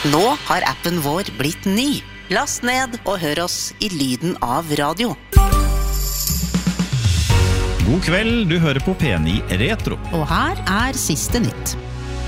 Nå har appen vår blitt ny. Last ned og hør oss i lyden av radio. God kveld, du hører på P9 Retro. Og her siste nytt.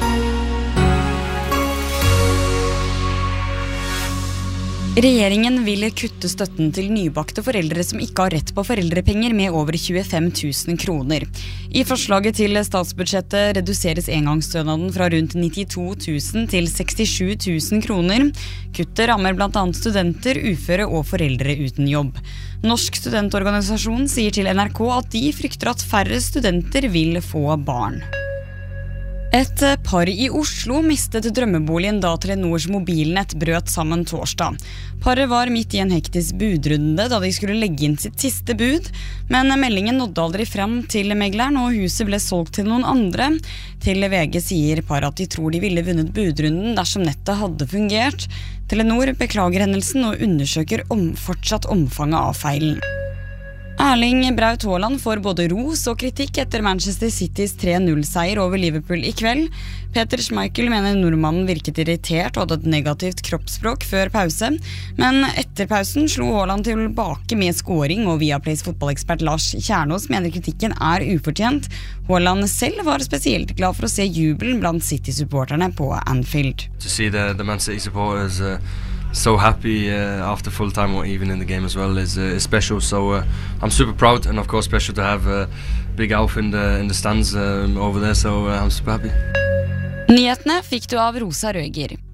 Regjeringen vil kutte støtten til nybakte foreldre som ikke har rett på foreldrepenger med over 25 000 kroner. I forslaget til statsbudsjettet reduseres engangsstønaden fra rundt 92 000 til 67 000 kroner. Kuttet rammer blant annet studenter, uføre og foreldre uten jobb. Norsk studentorganisasjon sier til NRK at de frykter at færre studenter vil få barn. Et par i Oslo mistet drømmeboligen da Telenors mobilnett brøt sammen torsdag. Paret var midt i en hektisk budrunde da de skulle legge inn sitt siste bud, men meldingen nådde aldri frem til megleren, og huset ble solgt til noen andre. Til VG sier paret at de tror de ville vunnet budrunden dersom nettet hadde fungert. Telenor beklager hendelsen og undersøker fortsatt omfanget av feilen. Erling Braut Haaland får både ros og kritikk etter Manchester Citys 3-0-seier over Liverpool i kveld. Peter Schmeichel mener nordmannen virket irritert og hadde et negativt kroppsspråk før pause, men etter pausen slo Haaland tilbake med scoring, og Viaplays fotballekspert Lars Kjernås mener kritikken ufortjent. Haaland selv var spesielt glad for å se jubelen blant City-supporterne på Anfield. To see the Man City supporters so happy after full time or even in the game as well is special, so I'm super proud, and of course special to have Big Alf in the stands over there, so I'm super happy. Nyhetene fikk du av Rosa Røger.